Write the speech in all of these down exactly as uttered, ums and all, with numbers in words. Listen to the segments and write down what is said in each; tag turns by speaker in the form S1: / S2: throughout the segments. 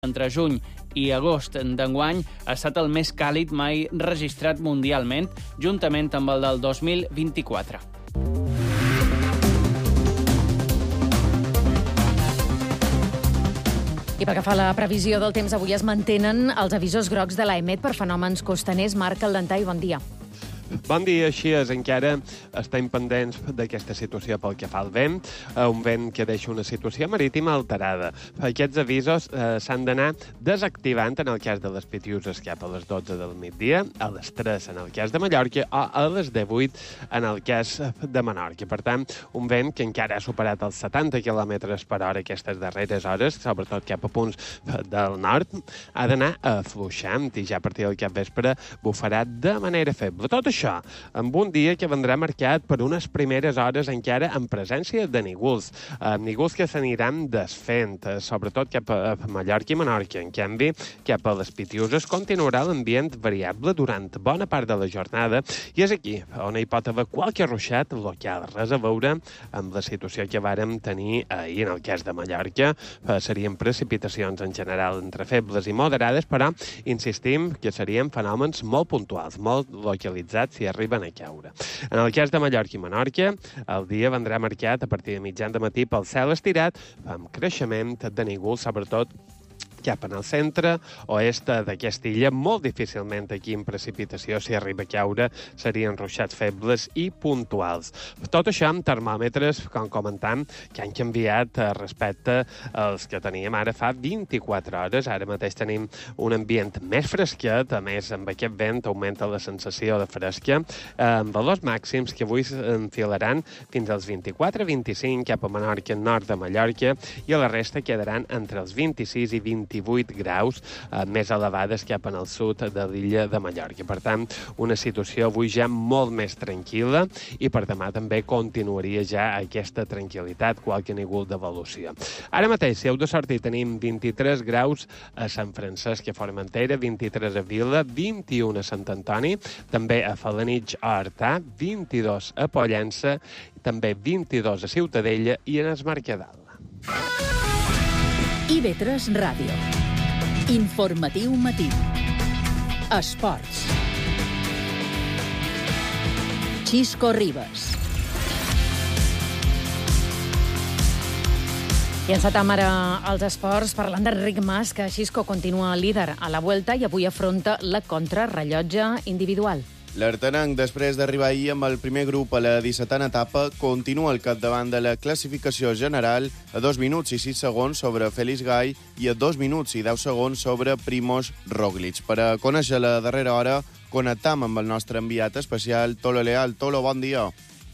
S1: entre juny i agost d'enguany ha estat el més càlid mai registrat mundialment, juntament amb el del dos mil vint-i-quatre.
S2: I pel que fa a la previsió del temps, avui es mantenen els avisos grocs de l'A E M E T per fenòmens costaners. Marc Caldentà, bon dia.
S3: Bon dia, així és, encara estem pendents d'aquesta situació pel que fa al vent, un vent que deixa una situació marítima alterada. Aquests avisos eh, s'han d'anar desactivant en el cas de les Pitiuses cap a les dotze del migdia, a les tres en el cas de Mallorca o a les divuit en el cas de Menorca. Per tant, un vent que encara ha superat els setanta quilòmetres per hora aquestes darreres hores, sobretot cap a punts del nord, ha d'anar afluixant i ja a partir del capvespre bufarà de manera feble. Tot això Això, amb un dia que vendrà marcat per unes primeres hores encara en presència de nígols. Eh, nígols que s'aniran desfent, eh, sobretot cap a, a Mallorca i Menorca. En canvi, cap a les Pitiuses continuarà l'ambient variable durant bona part de la jornada i és aquí on hi pot haver qualque ruixat local. Res a veure amb la situació que vàrem tenir ahir en el cas de Mallorca. Eh, serien precipitacions en general entre febles i moderades, però insistim que serien fenòmens molt puntuals, molt localitzats si arriben a caure. En el cas de Mallorca i Menorca, el dia vendrà marcat a partir de mitjan de matí pel cel estirat, amb creixement de nígols, sobretot cap en el centre oest d'aquesta illa. Molt difícilment aquí en precipitació, si arriba a caure, serien ruixats febles i puntuals. Tot això amb termòmetres, com comentam, que han canviat respecte als que teníem ara fa vint-i-quatre hores. Ara mateix tenim un ambient més fresquet, a més, amb aquest vent augmenta la sensació de fresca, amb valors màxims que avui enfilaran fins als vint-i-quatre vint-i-cinc cap a Menorca, nord de Mallorca, i a la resta quedaran entre els vint-i-sis i vint vint-i-vuit graus, eh, més elevades cap en el sud de l'illa de Mallorca. Per tant, una situació avui ja molt més tranquil·la i per demà també continuaria ja aquesta tranquil·litat, qualque nígol d'evolució. Ara mateix, si heu de sortir, tenim vint-i-tres graus a Sant Francesc i a Formentera, vint-i-tres a Vila, vint-i-un a Sant Antoni, també a Felanitx o Artà, vint-i-dos a Pollença, també vint-i-dos a Ciutadella i en Es Mercadal.
S4: I V tres Ràdio. Informatiu matí. Esports. Xisco Ribas.
S2: I encetem ara els esports parlant d'Enric Mas, que Xisco continua líder a la Vuelta i avui afronta la contrarrellotge individual.
S5: L'Artenenc, després d'arribar ahir amb el primer grup a la dissetena etapa, continua al capdavant de la classificació general a dos minuts i sis segons sobre Félix Gay i a dos minuts i deu segons sobre Primož Roglič. Per a conèixer la darrera hora, connectam amb el nostre enviat especial, Tolo Leal. Tolo, bon dia.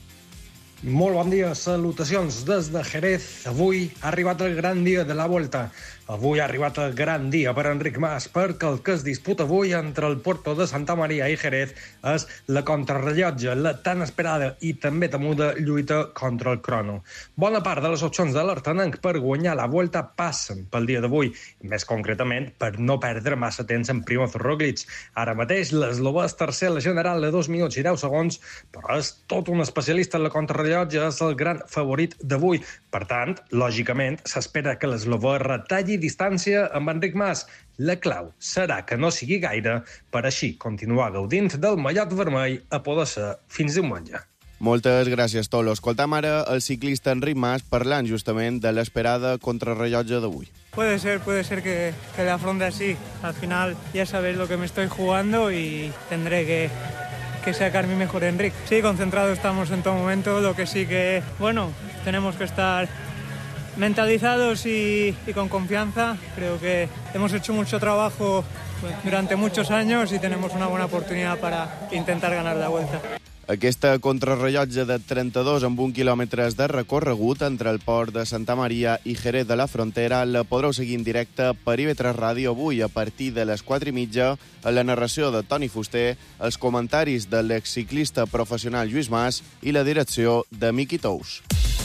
S6: Molt bon dia, salutacions des de Jerez. Avui ha arribat el gran dia de la Volta. Avui ha arribat el gran dia per Enric Mas, perquè el que es disputa avui entre el Porto de Santa Maria i Jerez és la contrarrellotge, la tan esperada i també temuda lluita contra el crono. Bona part de les opcions de l'Artenenc per guanyar la Volta passen pel dia d'avui, més concretament per no perdre massa temps en Primož Roglič. Ara mateix l'eslovè és tercer a la general de dos minuts i deu segons, però és tot un especialista en la contrarrellotge, és el gran favorit d'avui. Per tant, lògicament, s'espera que l'eslovè retalli distància amb Enric Mas. La clau serà que no sigui gaire per així continuar gaudint del mallot vermell a poder ser fins diumenge.
S5: Moltes gràcies, Tolo. Escoltam ara el ciclista Enric Mas parlant justament de l'esperada contrarrellotge d'avui.
S7: Puede ser, puede ser que, que la afronte así. Al final ya sabéis lo que me estoy jugando y tendré que, que sacar mi mejor Enric. Sí, concentrados estamos en todo momento, lo que sí que, bueno, tenemos que estar mentalizados y, y con confianza. Creo que hemos hecho mucho trabajo durante muchos años y tenemos una buena oportunidad para intentar ganar la Vuelta.
S5: Aquesta contrarrellotge de trenta-dos amb un quilòmetres de recorregut entre el port de Santa Maria i Jerez de la Frontera la podreu seguir en directe per I V tres Ràdio avui a partir de les quatre i mitja, a la narració de Toni Fuster, els comentaris de l'exciclista professional Lluís Mas i la direcció de Miqui Tous.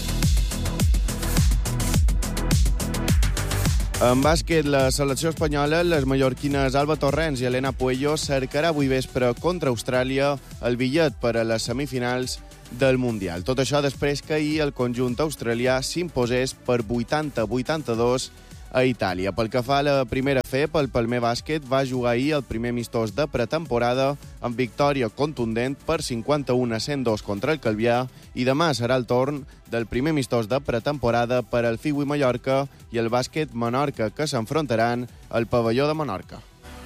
S5: En bàsquet, la selecció espanyola, les mallorquines Alba Torrents i Elena Puello cercarà avui vespre contra Austràlia el bitllet per a les semifinals del Mundial. Tot això després que ahir el conjunt australià s'imposés per vuitanta a vuitanta-dos a Itàlia. Pel que fa a la primera F, el Palmer Bàsquet va jugar ahir el primer amistós de pretemporada amb victòria contundent per cinquanta-un a cent dos contra el Calvià i demà serà el torn del primer amistós de pretemporada per al Figui Mallorca i el Bàsquet Menorca, que s'enfrontaran al pavelló de Menorca.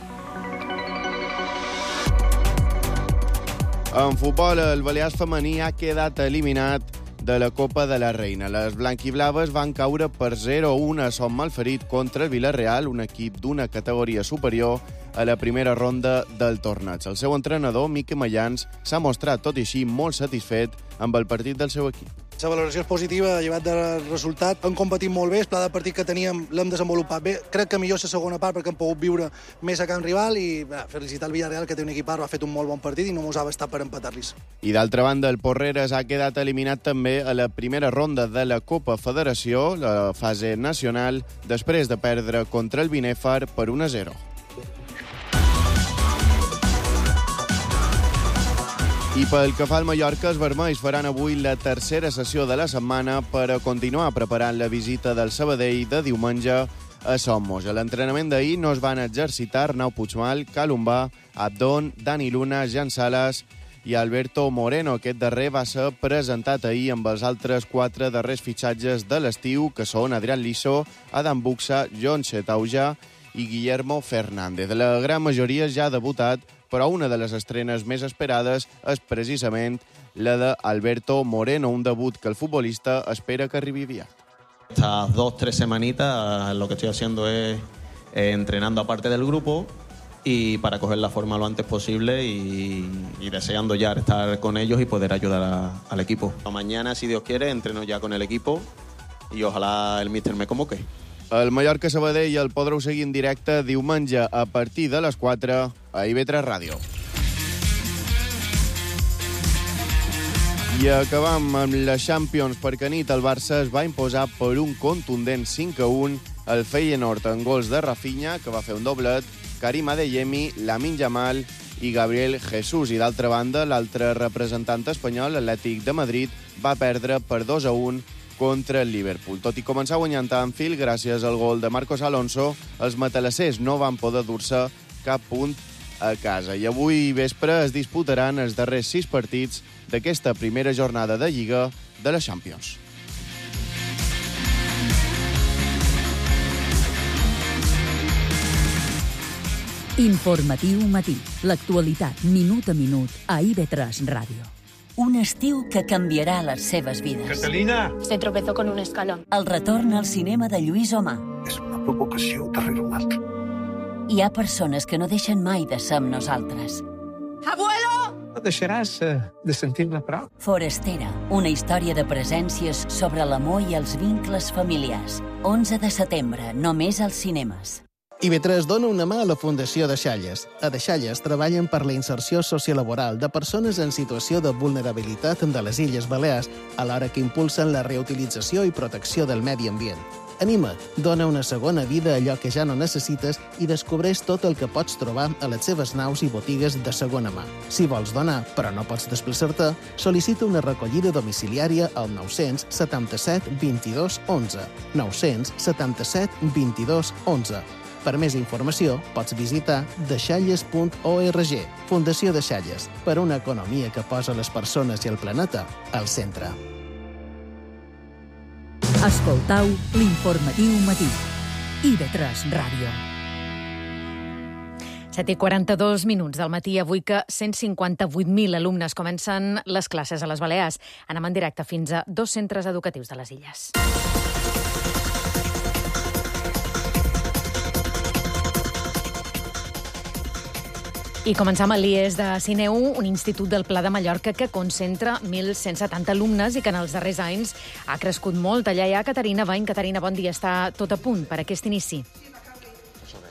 S5: En futbol, el Balears femení ha quedat eliminat de la Copa de la Reina. Les blanquiblaves van caure per zero a un a Son Malferit contra el Villarreal, un equip d'una categoria superior a la primera ronda del torneig. El seu entrenador, Miqui Mayans, s'ha mostrat tot i així molt satisfet amb el partit del seu equip.
S8: La valoració és positiva, llevat del resultat. Hem competit molt bé, el pla de partit que teníem l'hem desenvolupat bé. Crec que millor la segona part perquè hem pogut viure més a camp rival i bé, felicitar el Villarreal, que té un equipar, ha fet un molt bon partit i no mos ha bastat per empatar-los.
S5: I d'altra banda, el Porreres ha quedat eliminat també a la primera ronda de la Copa Federació, la fase nacional, després de perdre contra el Binèfar per un a zero. I pel que fa al Mallorca, els vermells faran avui la tercera sessió de la setmana per a continuar preparant la visita del Sabadell de diumenge a Somos. A l'entrenament d'ahir no es van exercitar Arnau Puigmal, Calombà, Abdon, Dani Luna, Jan Salas i Alberto Moreno. Aquest darrer va ser presentat ahir amb els altres quatre darrers fitxatges de l'estiu, que són Adrián Liso, Adam Buxa, John Chetauja i Guillermo Fernández. La gran majoria ja ha debutat, però una de les estrenes més esperades és precisament la d'Alberto Moreno, un debut que el futbolista espera que arribi aviat.
S9: Estas dos, tres semanitas lo que estoy haciendo es eh, entrenando aparte del grupo y para coger la forma lo antes posible y, y deseando ya estar con ellos y poder ayudar a, al equipo. Mañana, si Dios quiere, entreno ya con el equipo y ojalá el míster me convoque.
S5: El Mallorca-Sabadell el podreu seguir en directe diumenge a partir de les quatre a I V tres Ràdio. I acabam amb la Champions, perquè nit el Barça es va imposar per un contundent cinc a un al Feyenoord en gols de Rafinha, que va fer un doblet, Karim Adeyemi, Lamine Yamal i Gabriel Jesús. I d'altra banda, l'altre representant espanyol, l'Atlètic de Madrid, va perdre per dos a un contra el Liverpool. Tot i començar guanyant a Anfield gràcies al gol de Marcos Alonso, els matalassers no van poder dur-se cap punt a casa. I avui vespre es disputaran els darrers sis partits d'aquesta primera jornada de Lliga de la Champions.
S4: Informatiu matí. L'actualitat minut a minut a I V tres Ràdio. Un estiu que canviarà les seves vides.
S10: Catalina!
S11: Se tropezó con un escalón.
S4: El retorn al cinema de Lluís Omar.
S10: És una provocació darrere una altra.
S4: Hi ha persones que no deixen mai de ser amb nosaltres.
S11: ¡Abuelo!
S10: No deixaràs de sentir-me prou.
S4: Forastera, una història de presències sobre l'amor i els vincles familiars. onze de setembre, només als cinemes.
S12: I V tres dona una mà a la Fundació Deixalles. A Deixalles treballen per la inserció sociolaboral de persones en situació de vulnerabilitat de les Illes Balears, alhora que impulsen la reutilització i protecció del medi ambient. Anima't, dona una segona vida a allò que ja no necessites i descobreix tot el que pots trobar a les seves naus i botigues de segona mà. Si vols donar, però no pots desplaçar-te, sol·licita una recollida domiciliària al nou-cents setanta-set vint-i-dos onze. nou-cents setanta-set vint-i-dos onze. Per més informació, pots visitar deixalles punt org. Fundació Deixalles, per una economia que posa les persones i el planeta al centre.
S4: Escoltau l'informatiu matí. I V tres Ràdio.
S2: set i quaranta-dos minuts del matí, avui que cent cinquanta-vuit mil alumnes comencen les classes a les Balears. Anem en directe fins a dos centres educatius de les Illes. I començam a l'I E S de Sineu, un institut del Pla de Mallorca que concentra mil cent setanta alumnes i que en els darrers anys ha crescut molt. Allà hi ha Caterina Bany. Caterina, bon dia. Està tot a punt per aquest inici.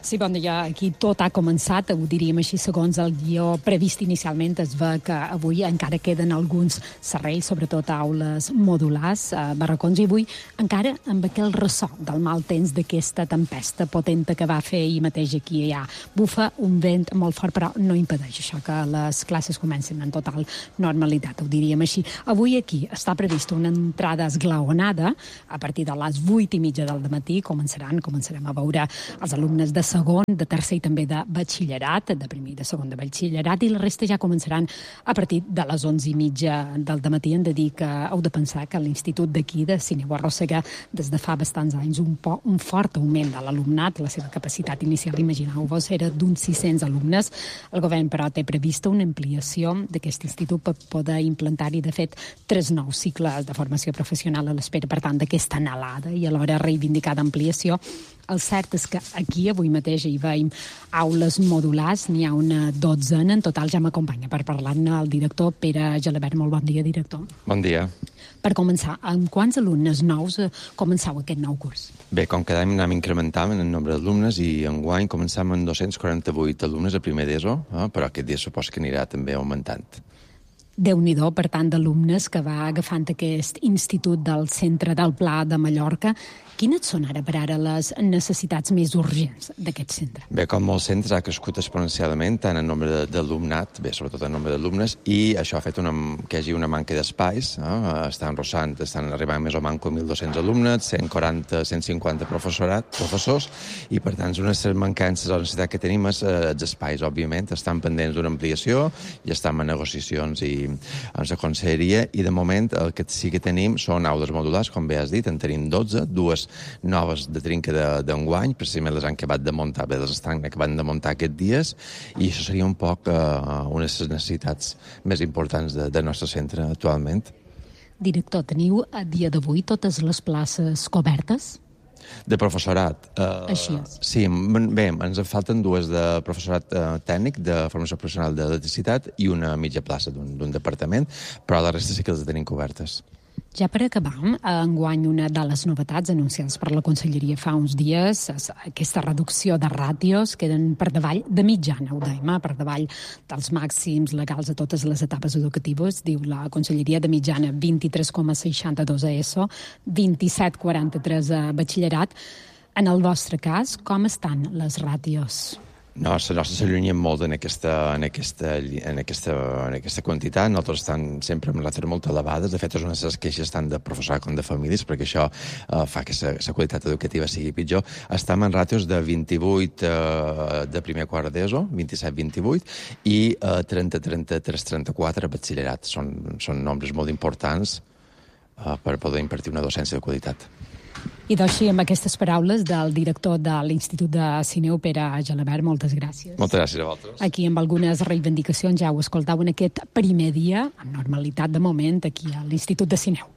S13: Sí, bon dia. Aquí tot ha començat, ho diríem així, segons el guió previst inicialment. Es ve que avui encara queden alguns serrells, sobretot aules modulars, eh, barracons, i avui encara amb aquell ressò del mal temps d'aquesta tempesta potenta que va fer ahir mateix aquí i allà. Bufa un vent molt fort, però no impedeix això que les classes comencin en total normalitat, ho diríem així. Avui aquí està prevista una entrada esglaonada. A partir de les vuit i mitja del matí començaran, començarem a veure els alumnes de segon, de tercer i també de batxillerat, de primer i de segon de batxillerat, i la resta ja començaran a partir de les onze i mitja del dematí. Hem de dir que heu de pensar que l'Institut d'aquí, de Sineu arrossega des de fa bastants anys un, po, un fort augment de l'alumnat. La seva capacitat inicial, imagineu-vos, era d'uns sis-cents alumnes. El govern, però, té prevista una ampliació d'aquest institut per poder implantar-hi, de fet, tres nous cicles de formació professional a l'espera, per tant, d'aquesta anhelada i alhora reivindicada ampliació. El cert és que aquí avui mateix hi veiem aules modulars, n'hi ha una dotzena en total. Ja m'acompanya per parlar-ne el director Pere Gelabert. Molt bon dia, director.
S14: Bon dia.
S13: Per començar, amb quants alumnes nous començau aquest nou curs?
S14: Bé, com cada any anem incrementant en el nombre d'alumnes i enguany començam amb dos-cents quaranta-vuit alumnes a primer d'ESO, eh? Però aquest dia supos que anirà també augmentant.
S13: Déu-n'hi-do, per tant, d'alumnes que va agafant aquest institut del centre del Pla de Mallorca. Quines són ara per ara les necessitats més urgents d'aquest centre?
S14: Bé, com molts centres ha crescut exponencialment tant el nombre d'alumnat, bé, sobretot el nombre d'alumnes, i això ha fet una, que hi hagi una manca d'espais. Eh? Estan rossant, estan arribant més o manco mil dos-cents alumnes, cent quaranta, cent cinquanta professorat, professors, i per tant una de les mancances o necessitat que tenim és eh, els espais, òbviament. Estan pendents d'una ampliació i estan en negociacions i amb la conselleria, i de moment el que sí que tenim són aules modulars, com bé has dit, en tenim dotze, dues noves de trinca d'enguany, precisament les han acabat de muntar, bé, les estan acabant de muntar aquests dies, i això seria un poc eh, una de les necessitats més importants de, del nostre centre actualment.
S13: Director, teniu a dia d'avui totes les places cobertes?
S14: De professorat. Uh,
S13: Així és.
S14: Sí, bé, ens en falten dues de professorat uh, tècnic, de formació professional d'electricitat, i una mitja plaça d'un departament, però la resta sí que les tenim cobertes.
S13: Ja per acabar, enguany una de les novetats anunciades per la Conselleria fa uns dies, aquesta reducció de ràtios, queden per davall de mitjana, ho dèiem, per davall dels màxims legals a totes les etapes educatives. Diu la Conselleria, de mitjana vint-i-tres coma seixanta-dos a ESO, vint-i-set coma quaranta-tres a batxillerat. En el vostre cas, com estan les ràtios?
S14: No, la nostra s'allunyen molt en aquesta, en, aquesta, en, aquesta, en aquesta quantitat. Nosaltres estan sempre amb ràtios molt elevades. De fet, és una de les queixes tant de professorat com de famílies, perquè això eh, fa que la qualitat educativa sigui pitjor. Estem en ràtios de vint-i-vuit eh, de primer quart d'ESO, vint-i-set vint-i-vuit, i eh, trenta trenta-tres trenta-quatre a batxillerat. Són, són nombres molt importants eh, per poder impartir una docència de qualitat.
S13: I d'així, amb aquestes paraules del director de l'Institut de Sineu, Pere Gelabert, moltes gràcies.
S14: Moltes gràcies a vosaltres.
S13: Aquí, amb algunes reivindicacions, ja ho escoltau en aquest primer dia, amb normalitat de moment, aquí a l'Institut de Sineu.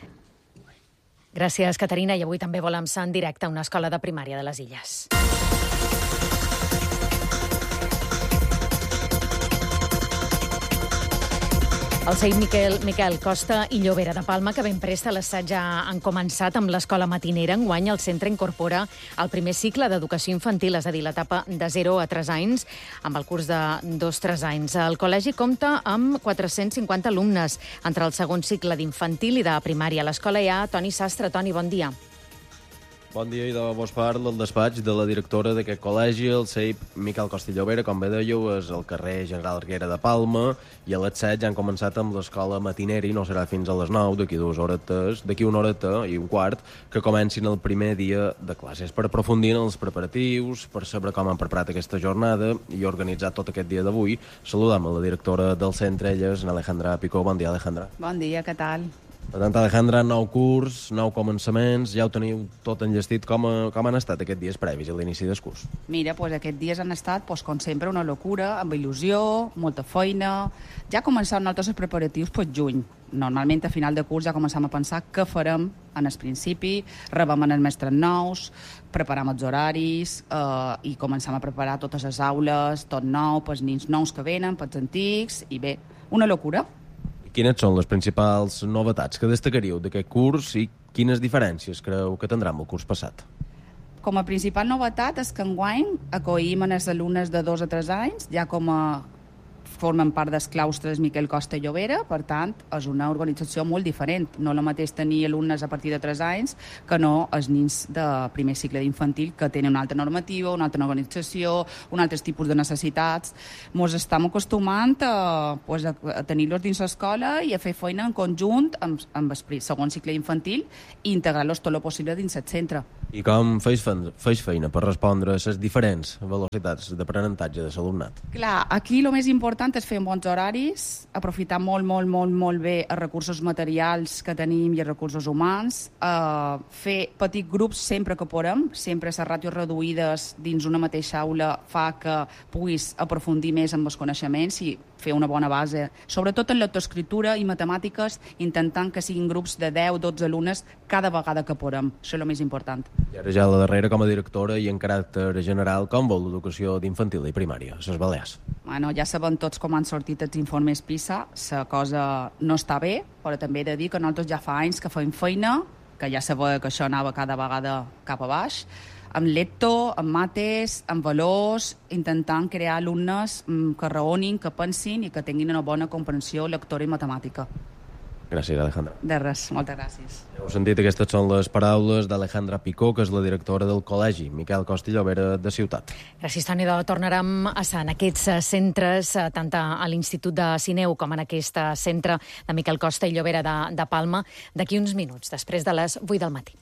S13: Gràcies, Caterina, i avui també volem ser en directe a una escola de primària de les Illes. El C I P Miquel, Miquel Costa i Llobera de Palma, que ben presta l'assaig ja han començat amb l'escola matinera. Enguany el centre incorpora el primer cicle d'educació infantil, és a dir, l'etapa de zero a tres anys, amb el curs de dos a tres anys. El col·legi compta amb quatre-cents cinquanta alumnes entre el segon cicle d'infantil i de primària. A l'escola hi ha Toni Sastre. Toni, bon dia.
S15: Bon dia, i de vos parla el despatx de la directora d'aquest col·legi, el C I P Miquel Costa i Llobera, com bé dèieu, és el carrer General Arguera de Palma, i a les set ja han començat amb l'escola matinera, i no serà fins a les nou, d'aquí dues horetes, d'aquí una horeta i un quart, que comencin el primer dia de classes, per aprofundir en els preparatius, per saber com han preparat aquesta jornada i organitzar tot aquest dia d'avui. Saludam a la directora del centre, ella és Alejandra Picó. Bon dia, Alejandra.
S16: Bon dia, què tal?
S15: Per tant, Alejandra, nou curs, nou començaments, ja ho teniu tot enllestit. Com, com han estat aquests dies previs a l'inici del curs?
S16: Mira, pues, aquests dies han estat, pues, com sempre, una locura, amb il·lusió, molta feina. Ja començàvem nosaltres els preparatius pues, juny. Normalment, a final de curs, ja començam a pensar què farem en el principi, rebem en els mestres nous, preparam els horaris eh, i començam a preparar totes les aules, tot nou, pels nins nous que venen, pels antics, i bé, una locura.
S15: Quines són les principals novetats que destacaríeu d'aquest curs i quines diferències creu que tindrà amb el curs passat?
S16: Com a principal novetat és que enguany acollim els alumnes de dos a tres anys, ja com a formen part dels claustres Miquel Costa i Llobera, per tant, és una organització molt diferent. No el mateix tenir alumnes a partir de tres anys que no els nins de primer cicle d'infantil, que tenen una altra normativa, una altra organització, un altre tipus de necessitats. Ens estem acostumant a, pues, a tenir-los dins l'escola i a fer feina en conjunt amb, amb el segon cicle infantil i integrar-los tot el possible dins el centre.
S15: I com feis feina, feis feina per respondre a les diferents velocitats d'aprenentatge de l'alumnat?
S16: Clar, aquí el més important és fer bons horaris, aprofitar molt, molt, molt, molt bé els recursos materials que tenim i els recursos humans, eh, fer petits grups sempre que podem, sempre les ràtios reduïdes dins una mateixa aula fa que puguis aprofundir més en els coneixements i fer una bona base, sobretot en lectoescriptura i matemàtiques, intentant que siguin grups de deu a dotze alumnes cada vegada que podem. Això és el més important.
S15: I ara ja a la darrera com a directora i en caràcter general, com vol l'educació d'infantil i primària a les Balears?
S16: Bueno, ja sabem tots com han sortit els informes PISA, la cosa no està bé, però també he de dir que nosaltres ja fa anys que fem feina, que ja sabia que això anava cada vegada cap a baix, amb lecto, amb mates, amb valors, intentant crear alumnes que raonin, que pensin i que tinguin una bona comprensió lectora i matemàtica.
S15: Gràcies, Alejandra.
S16: De res, moltes gràcies.
S15: Heu sentit, aquestes són les paraules d'Alejandra Picó, que és la directora del Col·legi Miquel Costa i Llobera de Ciutat.
S2: Gràcies, Toni. De tornarem a estar en aquests centres, tant a l'Institut de Sineu com en aquest centre de Miquel Costa i Llobera de, de Palma, d'aquí uns minuts, després de les vuit del matí.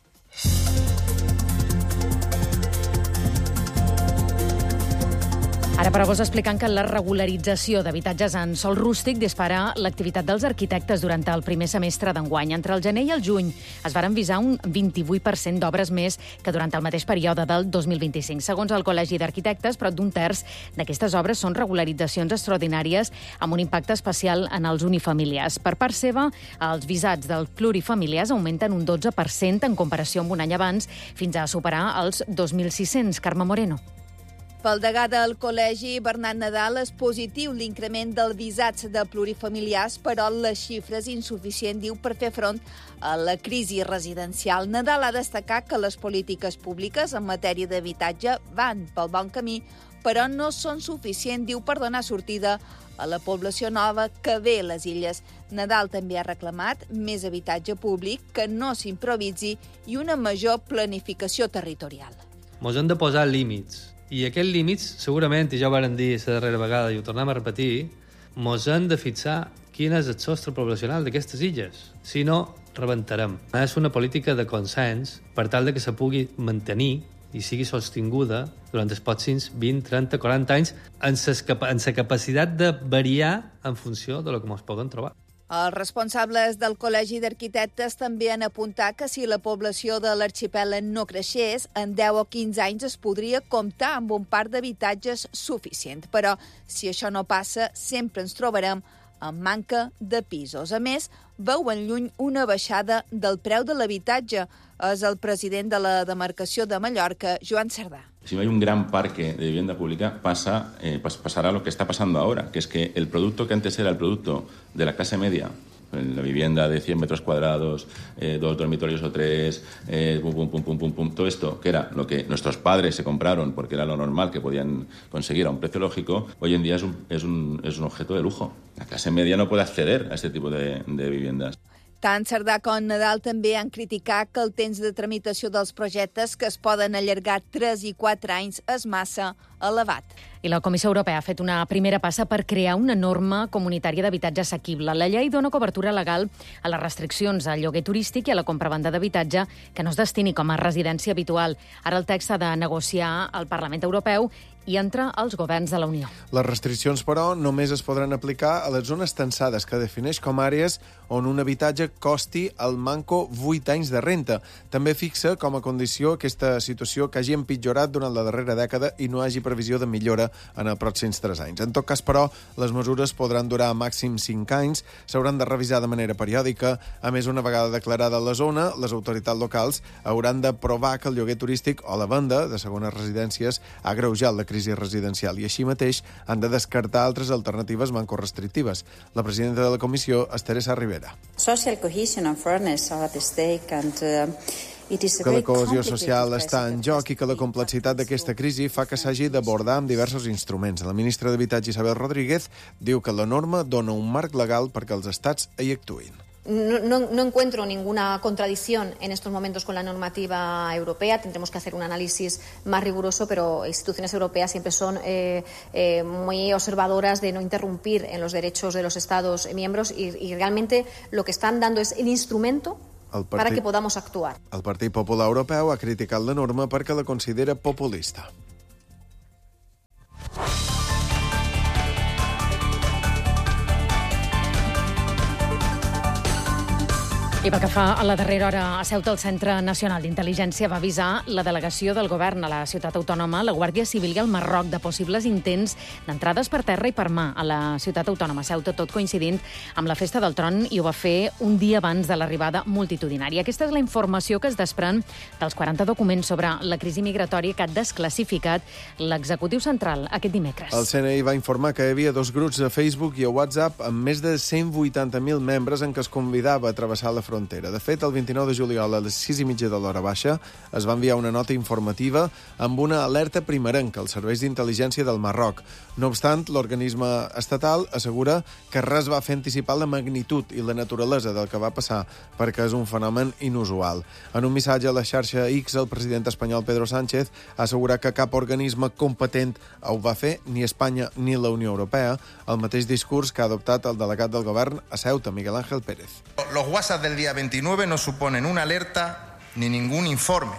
S2: Ara, però, vos explicant que la regularització d'habitatges en sòl rústic dispara l'activitat dels arquitectes durant el primer semestre d'enguany. Entre el gener i el juny es varen visar un vint-i-vuit per cent d'obres més que durant el mateix període del dos mil vint-i-cinc. Segons el Col·legi d'Arquitectes, prop d'un terç d'aquestes obres són regularitzacions extraordinàries amb un impacte especial en els unifamiliars. Per part seva, els visats dels plurifamiliars augmenten un dotze per cent en comparació amb un any abans, fins a superar els dos mil sis-cents. Carme Moreno.
S17: Pel degà del Col·legi, Bernat Nadal, és positiu l'increment dels visats de plurifamiliars, però la xifra és insuficient, diu, per fer front a la crisi residencial. Nadal ha destacat que les polítiques públiques en matèria d'habitatge van pel bon camí, però no són suficients, diu, per donar sortida a la població nova que ve a les illes. Nadal també ha reclamat més habitatge públic, que no s'improvisi i una major planificació territorial.
S18: Mos hem de posar límits. I aquests límits, segurament, i ja ho vàrem dir la darrera vegada i ho tornem a repetir, mos hem de fixar quin és el sostre poblacional d'aquestes illes. Si no, rebentarem. És una política de consens per tal de que se pugui mantenir i sigui sostinguda durant els pròxims vint, trenta, quaranta anys en la capacitat de variar en funció de lo que mos poden trobar.
S17: Els responsables del Col·legi d'Arquitectes també han apuntat que si la població de l'arxipèlag no creixés, en deu o quinze anys es podria comptar amb un parc d'habitatges suficient. Però, si això no passa, sempre ens trobarem amb manca de pisos. A més, veuen lluny una baixada del preu de l'habitatge. És el president de la demarcació de Mallorca, Joan Cerdà.
S19: Si no hay un gran parque de vivienda pública, pasa, eh, pasará lo que está pasando ahora, que es que el producto que antes era el producto de la clase media, la vivienda de cien metros cuadrados, eh, dos dormitorios o tres, eh, pum, pum, pum, pum, pum, pum, todo esto, que era lo que nuestros padres se compraron porque era lo normal que podían conseguir a un precio lógico, hoy en día es un, es un, es un objeto de lujo. La clase media no puede acceder a este tipo de, de viviendas.
S17: Tant Cerdà com Nadal també han criticat que el temps de tramitació dels projectes, que es poden allargar tres i quatre anys, és massa elevat.
S2: I la Comissió Europea ha fet una primera passa per crear una norma comunitària d'habitatge assequible. La llei dona cobertura legal a les restriccions al lloguer turístic i a la compravenda d'habitatge que no es destini com a residència habitual. Ara el text s'ha de negociar al Parlament Europeu i entre els governs de la Unió.
S20: Les restriccions, però, només es podran aplicar a les zones tensades, que defineix com àrees on un habitatge costi al manco vuit anys de renta. També fixa com a condició aquesta situació que hagi empitjorat durant la darrera dècada i no hagi previsió de millora en els pròxims tres anys. En tot cas, però, les mesures podran durar màxim cinc anys, s'hauran de revisar de manera periòdica. A més, una vegada declarada la zona, les autoritats locals hauran de provar que el lloguer turístic o la venda de segones residències ha agreujat la crisi residencial i així mateix han de descartar altres alternatives manco-restrictives. La presidenta de la Comissió és Teresa Rivera.
S21: Social cohesion and fairness are at stake and uh,
S20: que la cohesió social està en joc i que la complexitat d'aquesta crisi fa que s'hagi d'abordar amb diversos instruments. La ministra d'Habitatge, Isabel Rodríguez, diu que la norma dona un marc legal perquè els estats hi actuïn.
S21: No, no, no encuentro ninguna contradicción en estos momentos con la normativa europea. Tendremos que hacer un análisis más riguroso, pero instituciones europeas siempre son eh, eh, muy observadoras de no interrumpir en los derechos de los Estados miembros y, y realmente lo que están dando es el instrumento el partit, para que podamos actuar.
S20: El Partit Popular Europeu ha criticat la norma perquè la considera populista.
S2: I pel que fa a la darrera hora, a Ceuta, el Centre Nacional d'Intel·ligència va avisar la delegació del govern a la ciutat autònoma, la Guàrdia Civil i el Marroc de possibles intents d'entrades per terra i per mà a la ciutat autònoma Ceuta, tot coincidint amb la festa del Tron, i ho va fer un dia abans de l'arribada multitudinària. Aquesta és la informació que es desprèn dels quaranta documents sobre la crisi migratòria que ha desclassificat l'executiu central aquest dimecres.
S20: El C N I va informar que hi havia dos grups a Facebook i a WhatsApp amb més de cent vuitanta mil membres en què es convidava a travessar la frontera. De fet, el vint-i-nou de juliol a les sis i mitja de l'hora baixa es va enviar una nota informativa amb una alerta primerenca als serveis d'intel·ligència del Marroc. No obstant, l'organisme estatal assegura que res va fer anticipar la magnitud i la naturalesa del que va passar, perquè és un fenomen inusual. En un missatge a la xarxa X, el president espanyol Pedro Sánchez ha assegurat que cap organisme competent ho va fer, ni Espanya ni la Unió Europea, el mateix discurs que ha adoptat el delegat del govern a Ceuta, Miguel Ángel Pérez.
S22: Los WhatsApp del día veintinueve no suponen una alerta ni ningún informe.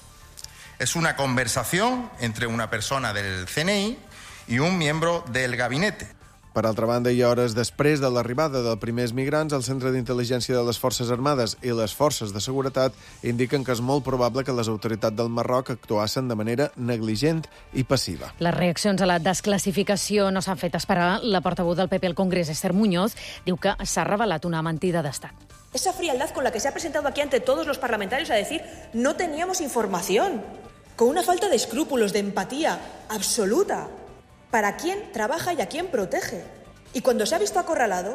S22: Es una conversación entre una persona del C N I y un miembro del gabinete.
S20: Per altra banda, i hores després de l'arribada dels primers migrants, el Centre d'Intel·ligència de les Forces Armades i les Forces de Seguretat indiquen que és molt probable que les autoritats del Marroc actuassen de manera negligent i passiva.
S2: Les reaccions a la desclassificació no s'han fet esperar. La portaveu del P P al Congrés, Esther Muñoz, diu que s'ha revelat una mentida d'estat.
S23: Esa frialdad con la que se ha presentado aquí ante todos los parlamentarios a decir no teníamos información, con una falta de escrúpulos, de empatía absoluta. ¿Para quién trabaja y a quién protege? Y cuando se ha visto acorralado,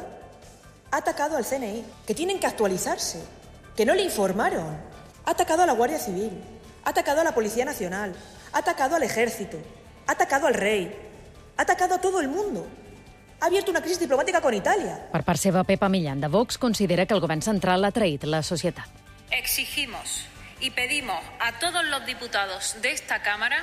S23: ha atacado al C N I, que tienen que actualizarse, que no le informaron. Ha atacado a la Guardia Civil, ha atacado a la Policía Nacional, ha atacado al Ejército, ha atacado al rei, ha atacado a todo el mundo. Ha abierto una crisis diplomática con Italia.
S2: Per part seva, Pepa Millán, de Vox, considera que el govern central ha traït la societat.
S24: Exigimos y pedimos a todos los diputados de esta Cámara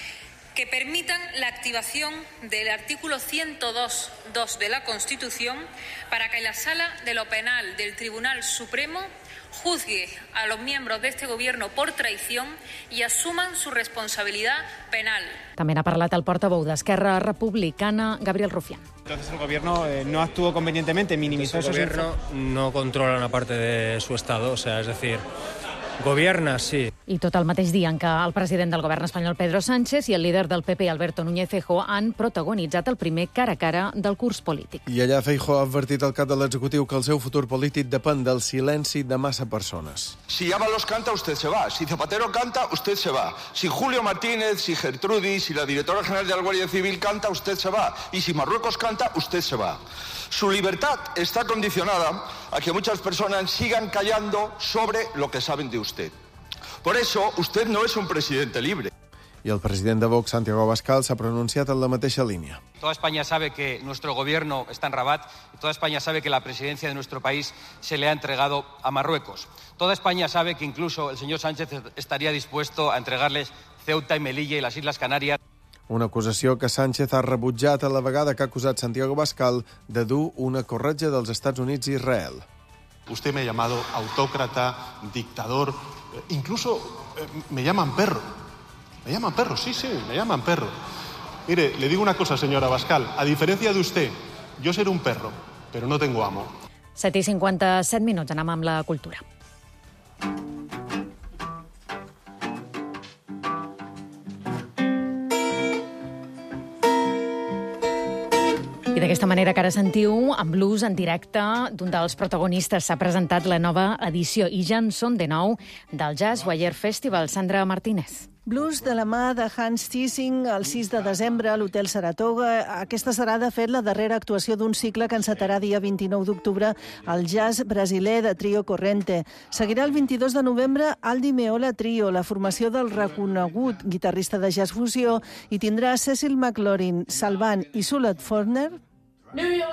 S24: que permitan la activación del artículo ciento dos punto dos de la Constitución para que la Sala de lo Penal del Tribunal Supremo juzgue a los miembros de este gobierno por traición y asuman su responsabilidad penal.
S2: També n'ha parlat el portaveu d'Esquerra Republicana, Gabriel Rufián.
S25: Entonces el gobierno eh, no actuó convenientemente, minimizó esos...
S26: El gobierno no controla una parte de su Estado, o sea, es decir, gobierna, sí.
S2: I tot el mateix dia en què el president del govern espanyol, Pedro Sánchez, i el líder del P P, Alberto Núñez Feijóo, han protagonitzat el primer cara a cara del curs polític.
S20: I allà Feijóo ha advertit al cap de l'executiu que el seu futur polític depèn del silenci de massa persones.
S27: Si Ábalos canta, usted se va. Si Zapatero canta, usted se va. Si Julio Martínez, si Gertrudis, si la directora general de la Guardia Civil canta, usted se va. Y si Marruecos canta, usted se va. Su libertad está condicionada a que muchas personas sigan callando sobre lo que saben de usted. Por eso, usted no es un presidente libre.
S20: I el president de Vox, Santiago Abascal, s'ha pronunciat en la mateixa línia.
S28: Toda España sabe que nuestro gobierno está en Rabat y toda España sabe que la presidencia de nuestro país se le ha entregado a Marruecos. Toda España sabe que incluso el señor Sánchez estaría dispuesto a entregarles Ceuta y Melilla y las Islas Canarias.
S20: Una acusació que Sánchez ha rebutjat a la vegada que ha acusat Santiago Abascal de dur una corretja dels Estats Units i Israel.
S29: Usted me ha llamado autócrata, dictador, incluso eh, me llaman perro. Me llaman perro, sí, sí, me llaman perro. Mire, le digo una cosa, señora Abascal. A diferencia de usted, yo seré un perro, pero no tengo amo.
S2: set i cinquanta-set minuts, anem amb la cultura. I d'aquesta manera que ara sentiu, en blues, en directe, d'un dels protagonistes s'ha presentat la nova edició, i ja en són de nou, del Jazz Wire Festival. Sandra Martínez.
S1: Blues de la mà de Hans Theessing el sis de desembre a l'Hotel Saratoga. Aquesta serà, de fet, la darrera actuació d'un cicle que encetarà dia vint-i-nou d'octubre al jazz brasiler de Trio Corrente. Seguirà el vint-i-dos de novembre Aldi Meola Trio, la formació del reconegut guitarrista de jazz fusió, i tindrà Cecil McLaurin, Salvant i Sulet Forner.